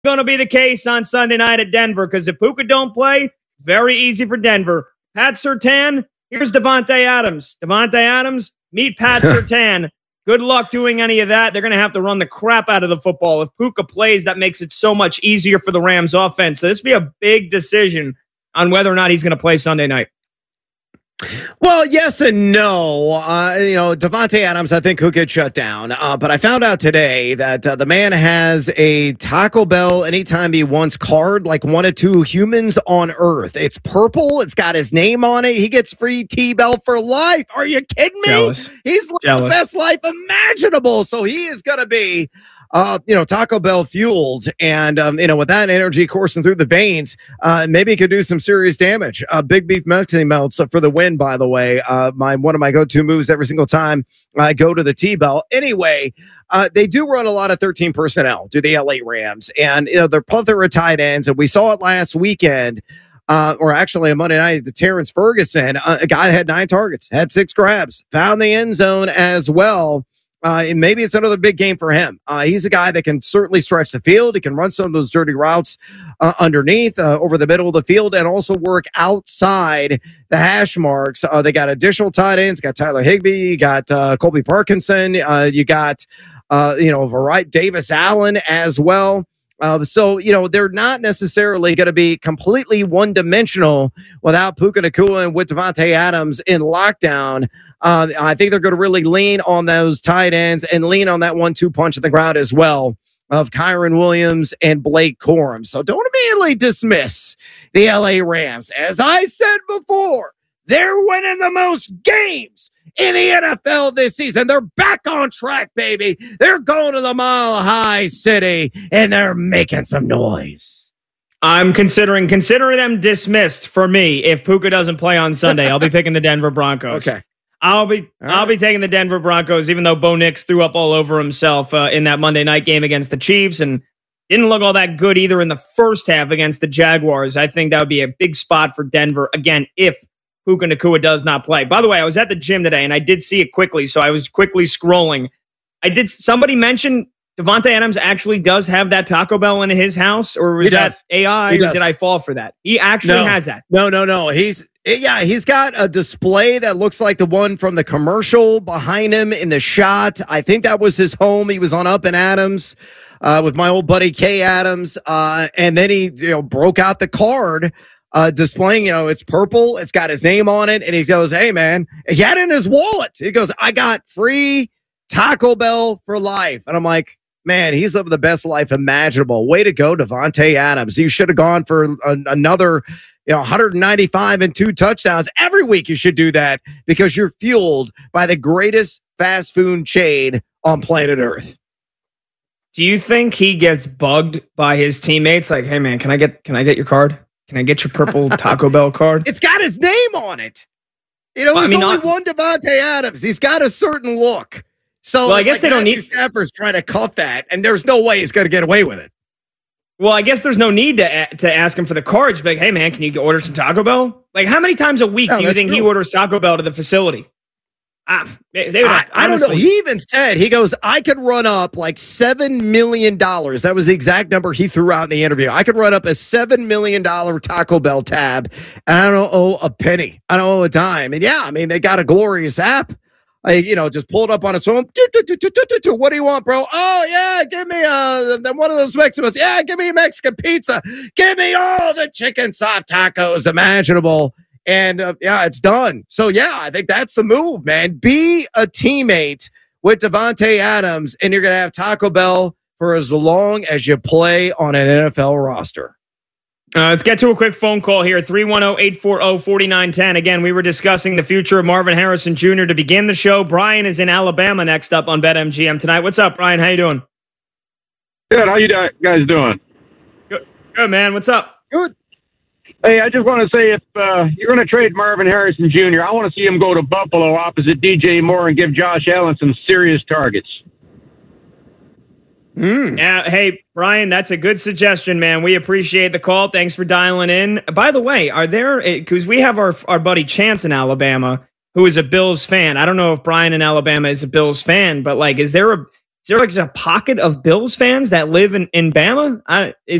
going to be the case on Sunday night at Denver because if Puka don't play, very easy for Denver. Pat Surtain, here's Davante Adams. Davante Adams, meet Pat Surtain. Good luck doing any of that. They're going to have to run the crap out of the football. If Puka plays, that makes it so much easier for the Rams offense. So this will be a big decision on whether or not he's going to play Sunday night. Well, yes and no. Davante Adams, I think, could get shut down. But I found out today that the man has a Taco Bell anytime he wants card, like one of two humans on earth. It's purple. It's got his name on it. He gets free T-Bell for life. Are you kidding me? Jealous. He's living the best life imaginable. So he is going to be Taco Bell fueled, and with that energy coursing through the veins, maybe it could do some serious damage. Big Beef Mexi Melts for the win, by the way. One of my go-to moves every single time I go to the T-Bell. Anyway, they do run a lot of 13 personnel to the LA Rams, and they're plethora of tight ends, and we saw it last weekend. Or actually on Monday night, the Terrence Ferguson, a guy that had 9 targets, had 6 grabs, found the end zone as well. And maybe it's another big game for him. He's a guy that can certainly stretch the field. He can run some of those dirty routes underneath, over the middle of the field, and also work outside the hash marks. They got additional tight ends. You got Tyler Higbee. You got Colby Parkinson. You got Davis Allen as well. So they're not necessarily going to be completely one-dimensional without Puka Nacua and with Davante Adams in lockdown. I think they're going to really lean on those tight ends and lean on that 1-2 punch in the ground as well of Kyren Williams and Blake Corum. So don't immediately dismiss the LA Rams. As I said before, they're winning the most games in the NFL this season. They're back on track, baby. They're going to the Mile High City, and they're making some noise. I'm considering them dismissed for me if Puka doesn't play on Sunday. I'll be picking the Denver Broncos. Okay. I'll be taking the Denver Broncos, even though Bo Nix threw up all over himself in that Monday night game against the Chiefs and didn't look all that good either in the first half against the Jaguars. I think that would be a big spot for Denver, again, if Puka Nacua does not play. By the way, I was at the gym today, and I did see it quickly, so I was quickly scrolling. Somebody mentioned Davante Adams actually does have that Taco Bell in his house, or was that AI, or did I fall for that? He actually has that. No. He's got a display that looks like the one from the commercial behind him in the shot. I think that was his home. He was on Up and Adams with my old buddy Kay Adams, and then he broke out the card displaying, it's purple. It's got his name on it. And he goes, hey, man, he had it in his wallet. He goes, I got free Taco Bell for life. And I'm like, man, he's living the best life imaginable. Way to go, Davante Adams. You should have gone for another 195 and 2 touchdowns. Every week you should do that because you're fueled by the greatest fast food chain on planet Earth. Do you think he gets bugged by his teammates? Like, hey, man, can I get your card? Can I get your purple Taco Bell card? It's got his name on it. There's only one Davante Adams. He's got a certain look. So I guess they don't need Stafford's trying to cuff that, and there's no way he's going to get away with it. Well, I guess there's no need to ask him for the cards. But like, hey, man, can you order some Taco Bell? Like, how many times a week do you think he orders Taco Bell to the facility? I don't know. He even said, he goes, I could run up like $7 million. That was the exact number he threw out in the interview. I could run up a $7 million Taco Bell tab, and I don't owe a penny. I don't owe a dime. And they got a glorious app. Just pull it up on his phone. What do you want, bro? Oh, yeah, give me one of those Mexicans. Yeah, give me a Mexican pizza. Give me all the chicken soft tacos imaginable. And it's done. So, I think that's the move, man. Be a teammate with Davante Adams, and you're going to have Taco Bell for as long as you play on an NFL roster. Let's get to a quick phone call here. 310-840-4910. Again, we were discussing the future of Marvin Harrison Jr. to begin the show. Brian is in Alabama next up on BetMGM tonight. What's up, Brian? How you doing? Good. How you guys doing? Good, man. What's up? Good. Hey, I just want to say, if you're going to trade Marvin Harrison Jr., I want to see him go to Buffalo opposite DJ Moore and give Josh Allen some serious targets. Hey, Brian, that's a good suggestion, man. We appreciate the call. Thanks for dialing in. By the way, are there, because we have our buddy Chance in Alabama, who is a Bills fan. I don't know if Brian in Alabama is a Bills fan, but is there Is there like a pocket of Bills fans that live in Bama?